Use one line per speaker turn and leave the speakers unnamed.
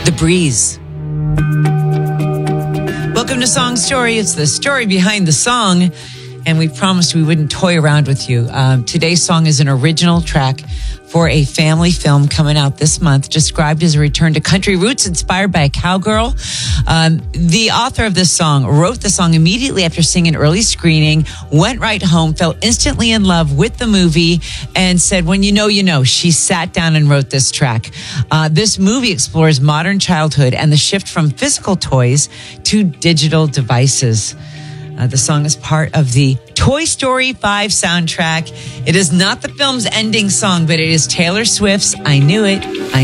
The Breeze. Welcome to Song Story. It's the story behind the song, and we promised we wouldn't toy around with you. Today's song is an original track for a family film coming out this month, described as a return to country roots inspired by a cowgirl. The author of this song wrote the song immediately after seeing an early screening, went right home, fell instantly in love with the movie, and said, when you know, you know. She sat down and wrote this track. This movie explores modern childhood and the shift from physical toys to digital devices. The song is part of the Toy Story 5 soundtrack. It is not the film's ending song, but it is Taylor Swift's I Knew It.